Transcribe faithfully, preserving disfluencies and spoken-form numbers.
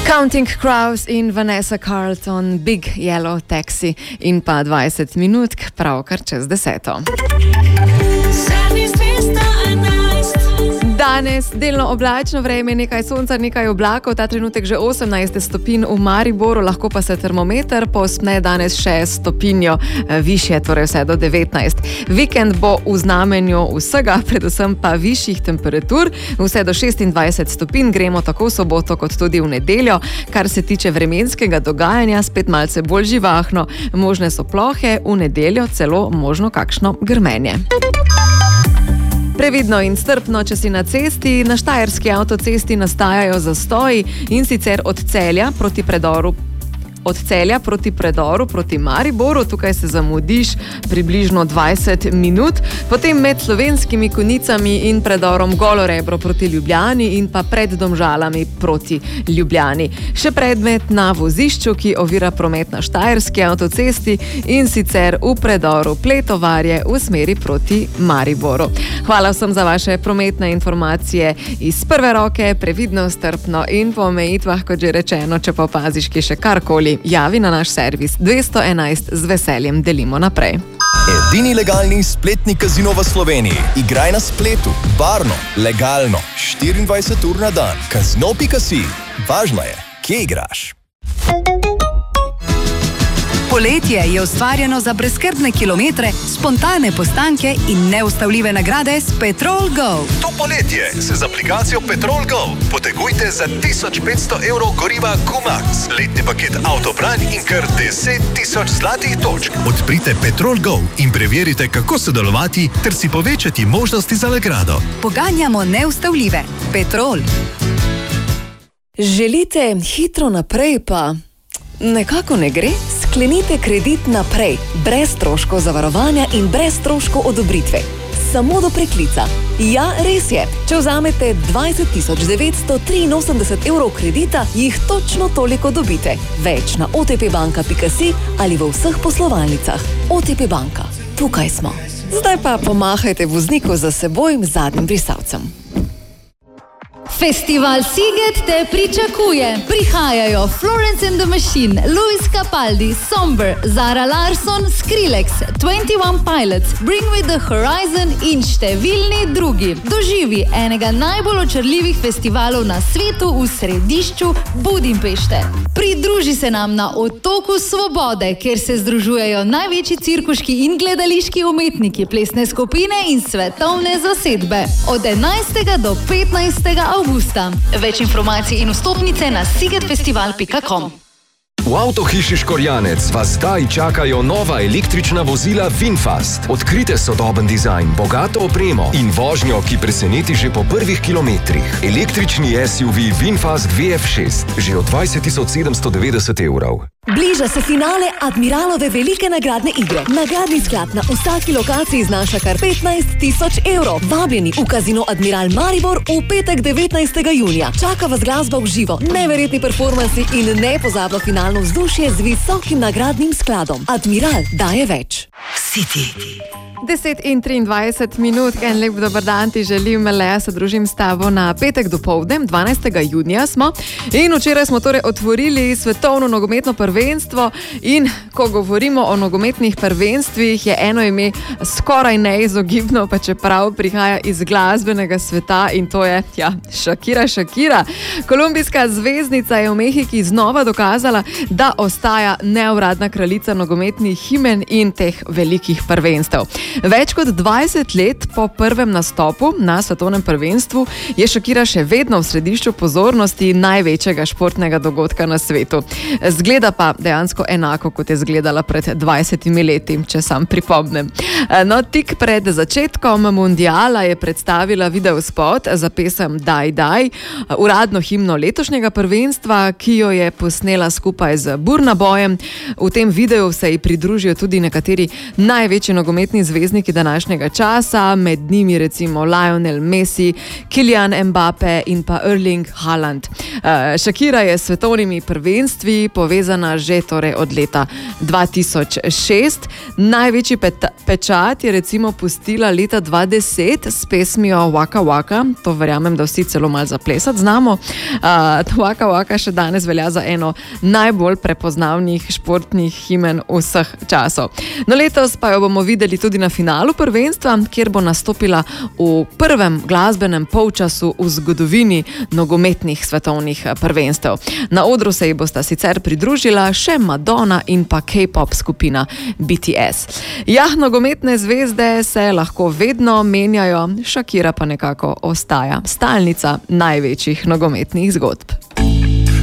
Counting Crows in Vanessa Carlton, Big Yellow Taxi in pa dvajset minutk, pravkar čez deseto. Danes delno oblačno vreme, nekaj sonca, nekaj oblakov, ta trenutek že osemnajst stopinj v Mariboru, lahko pa se termometer povzpne danes še stopinjo višje, torej vse do devetnajst. Vikend bo v znamenju vsega, predvsem pa višjih temperatur, vse do šestindvajset stopinj, gremo tako v soboto kot tudi v nedeljo. Kar se tiče vremenskega dogajanja, spet malce bolj živahno, možne so plohe, v nedeljo celo možno kakšno grmenje. Previdno in strpno, če si na cesti. Na štajerski avtocesti nastajajo zastoji in sicer od Celja proti predoru Od Celja proti predoru, proti Mariboru, tukaj se zamudiš približno dvajset minut, potem med Slovenskimi Konjicami in predorom Golo Rebro proti Ljubljani in pa pred Domžalami proti Ljubljani. Še predmet na vozišču, ki ovira promet na štajerski avtocesti in sicer v predoru Pletovarje v smeri proti Mariboru. Hvala vsem za vaše prometne informacije iz prve roke, previdno, strpno in po omejitvah, kot že rečeno, če pa opaziš, ki še karkoli, javi na naš servis dvesto enajst, z veseljem delimo naprej. Edini legalni spletni kazino v Sloveniji. Igraj na spletu, varno, legalno, štiriindvajset ur na dan. Kazino pika si. Važno je, kje igraš. Poletje je ustvarjeno za brezskrbne kilometre, spontane postanke in neustavljive nagrade s Petrol Go. To poletje se z aplikacijo Petrol Go potegujte za tisoč petsto evrov goriva Q-Max, letni paket Autobran in kar deset tisoč zlatih točk. Odprite Petrol Go in preverite, kako sodelovati ter si povečati možnosti za nagrado. Poganjamo neustavljive. Petrol. Želite hitro naprej, pa nekako ne gre? Sklenite kredit naprej, brez stroškov zavarovanja in brez stroškov odobritve. Samo do preklica. Ja, res je. Če vzamete dvajset tisoč devetsto triinosemdeset evrov kredita, jih točno toliko dobite. Več na o te pe banka pika si ali v vseh poslovalnicah. O te pe banka. Tukaj smo. Zdaj pa pomahajte vozniku za seboj zadnjim brisalcem. Festival Sziget te pričakuje. Prihajajo Florence and the Machine, Luis Capaldi, Somber, Zara Larsson, Skrillex, dvajset ena Pilots, Bring Me the Horizon in številni drugi. Doživi enega najbolj očarljivih festivalov na svetu v središču Budimpešte. Pridruži se nam na Otoku Svobode, kjer se združujejo največji cirkuški in gledališki umetniki, plesne skupine in svetovne zasedbe. Od enajstega do petnajstega avgusta. Več informacij in vstopnice na szigetfestival pika com. V avtohiši Škorjanec vas zdaj čakajo nova električna vozila VinFast. Odkrite sodoben dizajn, bogato opremo in vožnjo, ki preseneti že po prvih kilometrih. Električni es ju vi VinFast ve ef šest, že od dvajset tisoč sedemsto devetdeset evrov. Bliža se finale Admiralove velike nagradne igre. Nagradni sklad na vsaki lokaciji znaša kar petnajst tisoč evrov. Vabljeni v Kazino Admiral Maribor v petek devetnajstega junija. Čaka vas glasba v živo, neverjetni performansi in nepozabno finalno vzdušje z visokim nagradnim skladom. Admiral daje več. City. deset in triindvajset minut, en lep dober dan ti želim, Lea, se družim s tabo na petek dopoldne, dvanajstega junija smo in včeraj smo torej otvorili svetovno nogometno prvenstvo in ko govorimo o nogometnih prvenstvih, je eno ime skoraj neizogibno, pa čeprav prihaja iz glasbenega sveta in to je, ja, Shakira Shakira. Kolumbijska zvezdnica je v Mehiki znova dokazala, da ostaja neuradna kraljica nogometnih himen in teh velikih prvenstev. Več kot dvajset let po prvem nastopu na svetovnem prvenstvu je Shakira še vedno v središču pozornosti največjega športnega dogodka na svetu. Zgleda pa dejansko enako, kot je zgledala pred dvajsetimi leti, če sam pripomnem. No, tik pred začetkom mundiala je predstavila videospot za pesem Daj, daj, uradno himno letošnjega prvenstva, ki jo je posnela skupaj z Burna Boyem. V tem videu se ji pridružijo tudi nekateri največji nogometni zvezdniki današnjega časa, med njimi recimo Lionel Messi, Kylian Mbappe in pa Erling Haaland. Shakira je s svetovnimi prvenstvi povezana že torej od leta dva tisoč šest. Največji pečat je recimo pustila leta dva tisoč deset s pesmijo Waka Waka. To verjamem, da vsi celo malo zaplesati znamo. Uh, Waka Waka še danes velja za eno najbolj prepoznavnih športnih himen vseh časov. No, letos pa jo bomo videli tudi na finalu prvenstva, kjer bo nastopila v prvem glasbenem polčasu v zgodovini nogometnih svetovnih prvenstev. Na odru se ji bosta sicer pridružila še Madonna in pa K-pop skupina B T S. Ja, nogometne zvezde se lahko vedno menjajo, Shakira pa nekako ostaja stalnica največjih nogometnih zgodb.